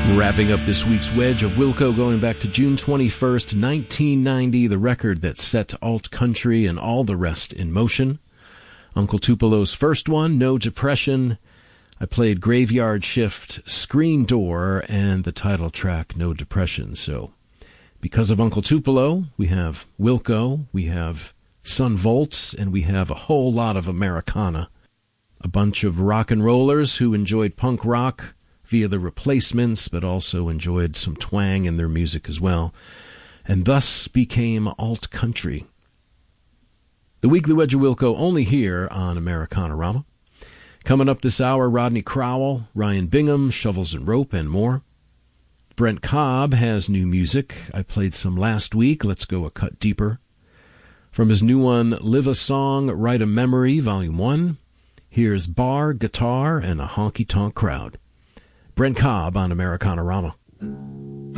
Wrapping up this week's wedge of Wilco going back to June 21st, 1990, the record that set alt country and all the rest in motion. Uncle Tupelo's first one, No Depression. I played Graveyard Shift, Screen Door, and the title track, No Depression. So, because of Uncle Tupelo, we have Wilco, we have Son Volts, and we have a whole lot of Americana. A bunch of rock and rollers who enjoyed punk rock via the Replacements, but also enjoyed some twang in their music as well, and thus became alt country. The Weekly Wedge of Wilco only here on Americana-rama. Coming up this hour, Rodney Crowell, Ryan Bingham, Shovels and Rope, and more. Brent Cobb has new music. I played some last week. Let's go a cut deeper. From his new one, Live a Song, Write a Memory, Volume 1, here's bar, guitar, and a honky-tonk crowd. Brent Cobb on Americana-rama.